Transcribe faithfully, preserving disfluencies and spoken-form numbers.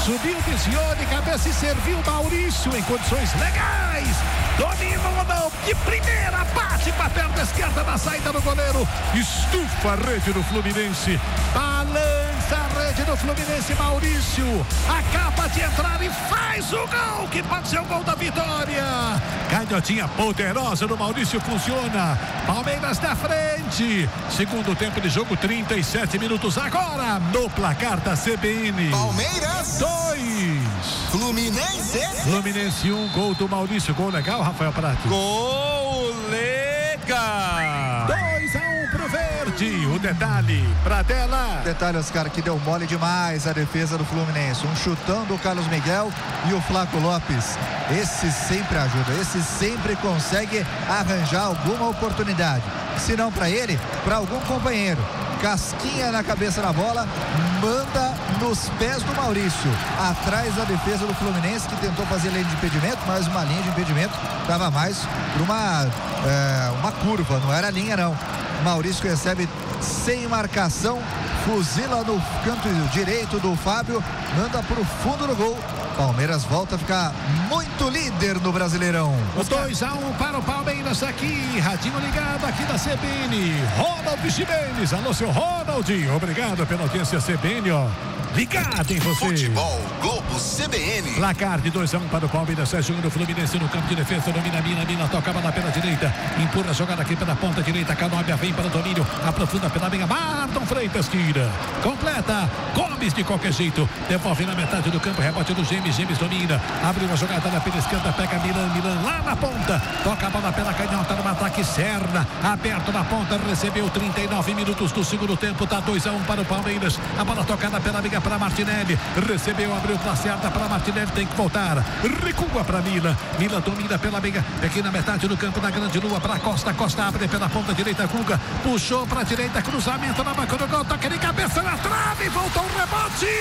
Subiu, desviou de cabeça e serviu Maurício em condições legais. Domina o não, de primeira, bate com a perna esquerda na saída do goleiro. Estufa a rede do Fluminense. Balança a rede do Fluminense. Maurício acaba de entrar e faz o gol, que pode ser o gol da vitória. Canhotinha poderosa do Maurício funciona. Palmeiras na frente. Segundo tempo de jogo, trinta e sete minutos agora no placar da C B N. Palmeiras dois. Fluminense. Fluminense um, gol do Maurício. Gol legal, Rafael Prati? Gol legal. dois a um pro Verde. O detalhe pra tela. Detalhe, Oscar, que deu mole demais a defesa do Fluminense. Um chutão do Carlos Miguel e o Flaco Lopes. Esse sempre ajuda, esse sempre consegue arranjar alguma oportunidade. Se não para ele, para algum companheiro. Casquinha na cabeça da bola, manda nos pés do Maurício, atrás da defesa do Fluminense, que tentou fazer linha de impedimento, mas uma linha de impedimento estava mais para uma, é, uma curva, não era linha não. Maurício recebe sem marcação, fuzila no canto direito do Fábio, manda para o fundo do gol. Palmeiras volta a ficar muito líder no Brasileirão. dois a um para o Palmeiras aqui. Radinho ligado aqui da C B N. Ronald Gimenez. Alô, seu Ronald. Obrigado pela audiência C B N, ó. Ligado em você. Futebol Globo C B N. Placar de dois a um para o Palmeiras. Sérgio do Fluminense no campo de defesa. Domina a Mina. Mina tocava na pela direita. Empurra a jogada aqui pela ponta direita. Canóbia vem para o domínio. Aprofunda pela meia. Marton Freitas tira. Completa. Gomes de qualquer jeito. Devolve na metade do campo. Rebote do Gêmeos. Gêmeos domina. Abriu a jogada na pela esquerda. Pega Milan. Milan lá na ponta. Toca a bola pela canhota no ataque. Serna. Aberto na ponta. Recebeu trinta e nove minutos do segundo tempo. Tá dois a um para o Palmeiras. A bola tocada pela amiga para Martinelli. Recebeu, abriu para certa para Martinelli. Tem que voltar. Recua para Mila. Mila domina pela meia. Pequena metade do campo da grande lua para Costa. Costa abre pela ponta direita. Guga puxou para a direita. Cruzamento na banca do gol. Toque de cabeça na trave. Voltou um rebote.